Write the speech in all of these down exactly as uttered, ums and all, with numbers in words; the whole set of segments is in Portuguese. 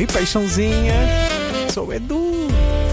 aí, paixãozinha? Sou o Edu.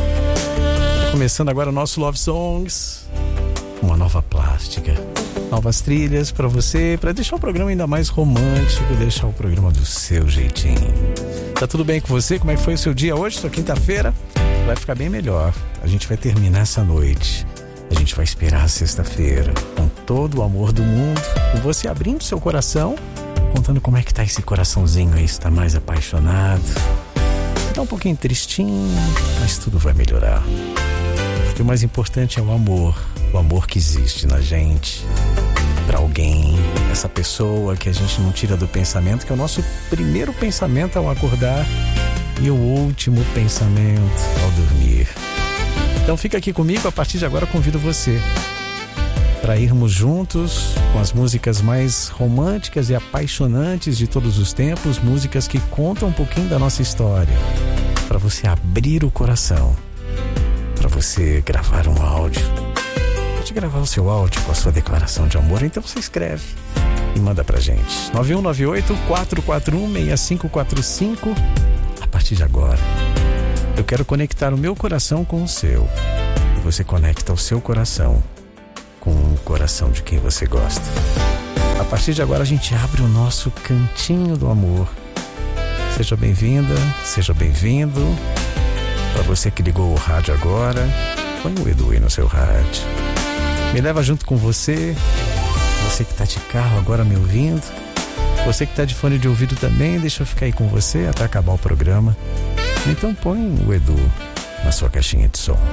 Tá começando agora o nosso Love Songs. Uma nova plástica, novas trilhas pra você, pra deixar o programa ainda mais romântico, deixar o programa do seu jeitinho. Tá tudo bem com você? Como é que foi o seu dia hoje, sua quinta-feira? Vai ficar bem melhor. A gente vai terminar essa noite. A gente vai esperar a sexta-feira com todo o amor do mundo, com você abrindo seu coração, contando como é que tá esse coraçãozinho aí, se tá mais apaixonado. Tá um pouquinho tristinho, mas tudo vai melhorar. Porque o mais importante é o amor, o amor que existe na gente, pra alguém, essa pessoa que a gente não tira do pensamento, que é o nosso primeiro pensamento ao acordar e o último pensamento ao dormir. Então fica aqui comigo, a partir de agora convido você para irmos juntos com as músicas mais românticas e apaixonantes de todos os tempos, músicas que contam um pouquinho da nossa história, para você abrir o coração, para você gravar um áudio. Pode gravar o seu áudio com a sua declaração de amor, então você escreve e manda pra gente. nove um nove oito, quatro quatro um, seis cinco quatro cinco. A partir de agora, eu quero conectar o meu coração com o seu. E você conecta o seu coração com o coração de quem você gosta. A partir de agora a gente abre o nosso cantinho do amor. Seja bem-vinda, seja bem-vindo. Para você que ligou o rádio agora, põe o Edu aí no seu rádio. Me leva junto com você. Você que está de carro agora me ouvindo. Você que está de fone de ouvido também, deixa eu ficar aí com você até acabar o programa. Então põe o Edu na sua caixinha de som.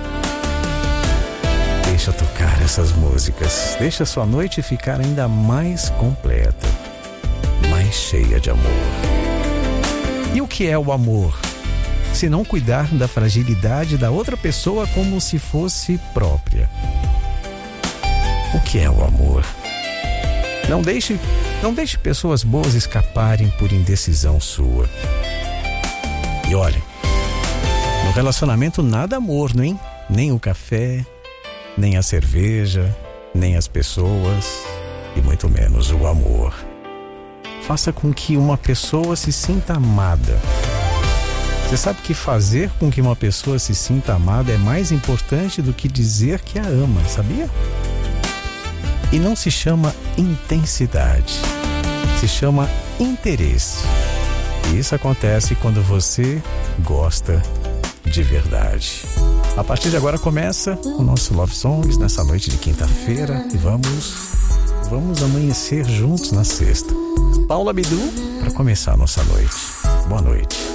Deixa tocar essas músicas. Deixa a sua noite ficar ainda mais completa, mais cheia de amor. E o que é o amor? Se não cuidar da fragilidade da outra pessoa como se fosse própria. O que é o amor? Não deixe, não deixe pessoas boas escaparem por indecisão sua. E olha, no relacionamento nada morno, hein? Nem o café, nem a cerveja, nem as pessoas e muito menos o amor. Faça com que uma pessoa se sinta amada. Você sabe que fazer com que uma pessoa se sinta amada é mais importante do que dizer que a ama, sabia? E não se chama intensidade, se chama interesse. E isso acontece quando você gosta de verdade. A partir de agora começa o nosso Love Songs nessa noite de quinta-feira e vamos, vamos amanhecer juntos na sexta. Paula Abdul para começar a nossa noite. Boa noite.